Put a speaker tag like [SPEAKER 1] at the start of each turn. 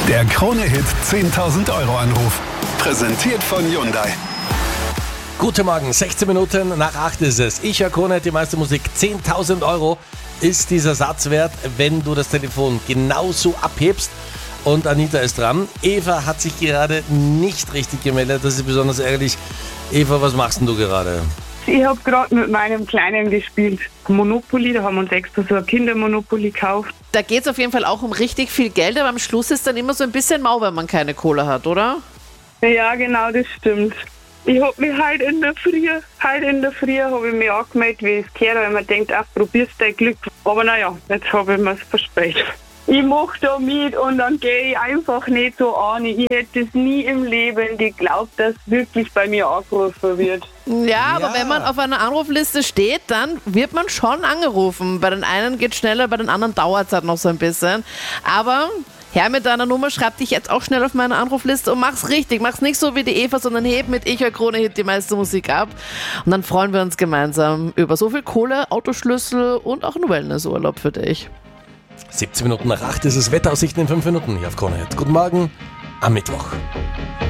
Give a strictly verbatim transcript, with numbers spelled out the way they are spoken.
[SPEAKER 1] Der Krone-Hit zehntausend Euro Anruf. Präsentiert von Hyundai.
[SPEAKER 2] Guten Morgen, sechzehn Minuten nach acht ist es. Ich höre Krone-Hit, die meiste Musik. zehntausend Euro ist dieser Satz wert, wenn du das Telefon genauso abhebst. Und Anita ist dran. Eva hat sich gerade nicht richtig gemeldet. Das ist besonders ärgerlich. Eva, was machst denn du gerade?
[SPEAKER 3] Ich habe gerade mit meinem Kleinen gespielt. Monopoly, da haben wir uns extra so ein Kindermonopoly gekauft.
[SPEAKER 4] Da geht es auf jeden Fall auch um richtig viel Geld, aber am Schluss ist dann immer so ein bisschen mau, wenn man keine Kohle hat, oder?
[SPEAKER 3] Ja, genau, das stimmt. Ich habe mich halt in der Früh, halt in der Früh habe ich mich angemeldet, wie es gehört, weil man denkt, ach, probierst dein Glück. Aber naja, jetzt habe ich mir es verspätet. Ich mache da mit und dann gehe ich einfach nicht so an. Ich hätte es nie im Leben geglaubt, dass wirklich bei mir angerufen wird.
[SPEAKER 4] Ja, aber
[SPEAKER 2] Ja.
[SPEAKER 4] wenn man auf einer Anrufliste steht, dann wird man schon angerufen. Bei den einen geht es schneller, bei den anderen dauert es halt noch so ein bisschen. Aber her mit deiner Nummer, schreib dich jetzt auch schnell auf meine Anrufliste und mach's richtig. Mach's nicht so wie die Eva, sondern heb mit Ich höre Krone-Hit die meiste Musik ab. Und dann freuen wir uns gemeinsam über so viel Kohle, Autoschlüssel und auch einen Wellnessurlaub für dich.
[SPEAKER 2] siebzehn Minuten nach acht ist es. Wetteraussichten in fünf Minuten hier auf Krone-Hit. Guten Morgen am Mittwoch.